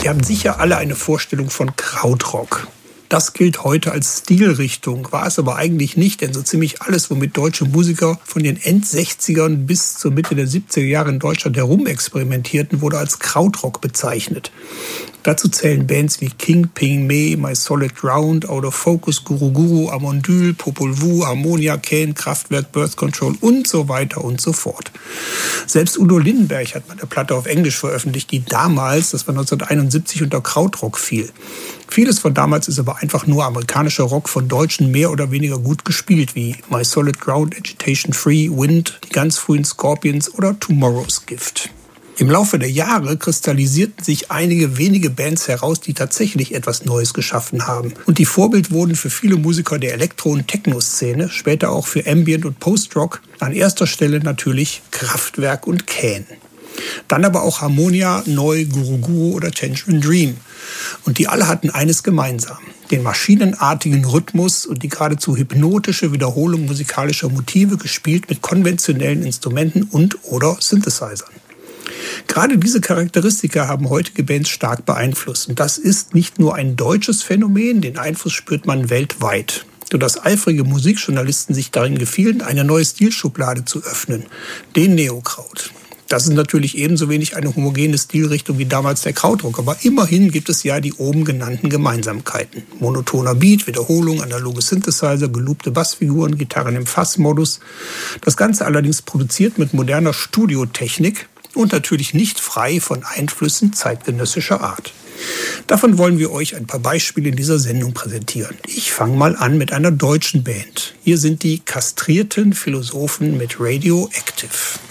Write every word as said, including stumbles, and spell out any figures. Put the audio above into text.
Ihr habt sicher alle eine Vorstellung von Krautrock. Das gilt heute als Stilrichtung, war es aber eigentlich nicht, denn so ziemlich alles, womit deutsche Musiker von den End-sechzigern bis zur Mitte der siebziger Jahre in Deutschland herumexperimentierten, wurde als Krautrock bezeichnet. Dazu zählen Bands wie King, Ping Me, My Solid Ground, Out of Focus, Guru Guru, Amondyl, Popol Vuh, Harmonia, Kane, Kraftwerk, Birth Control und so weiter und so fort. Selbst Udo Lindenberg hat mal eine Platte auf Englisch veröffentlicht, die damals, das war neunzehnhunderteinundsiebzig, unter Krautrock fiel. Vieles von damals ist aber einfach nur amerikanischer Rock von Deutschen mehr oder weniger gut gespielt, wie My Solid Ground, Agitation Free, Wind, die ganz frühen Scorpions oder Tomorrow's Gift. Im Laufe der Jahre kristallisierten sich einige wenige Bands heraus, die tatsächlich etwas Neues geschaffen haben. Und die Vorbild wurden für viele Musiker der Elektro- und Techno-Szene, später auch für Ambient- und Post-Rock, an erster Stelle natürlich Kraftwerk und Kane. Dann aber auch Harmonia, Neu, Guru Guru oder Tangerine Dream. Und die alle hatten eines gemeinsam: den maschinenartigen Rhythmus und die geradezu hypnotische Wiederholung musikalischer Motive, gespielt mit konventionellen Instrumenten und oder Synthesizern. Gerade diese Charakteristika haben heutige Bands stark beeinflusst. Und das ist nicht nur ein deutsches Phänomen, den Einfluss spürt man weltweit. Sodass eifrige Musikjournalisten sich darin gefielen, eine neue Stilschublade zu öffnen, den Neokraut. Das ist natürlich ebenso wenig eine homogene Stilrichtung wie damals der Krautrock, aber immerhin gibt es ja die oben genannten Gemeinsamkeiten. Monotoner Beat, Wiederholung, analoge Synthesizer, geloopte Bassfiguren, Gitarren im Fassmodus. Das Ganze allerdings produziert mit moderner Studiotechnik und natürlich nicht frei von Einflüssen zeitgenössischer Art. Davon wollen wir euch ein paar Beispiele in dieser Sendung präsentieren. Ich fange mal an mit einer deutschen Band. Hier sind die Kastrierten Philosophen mit Radioactive.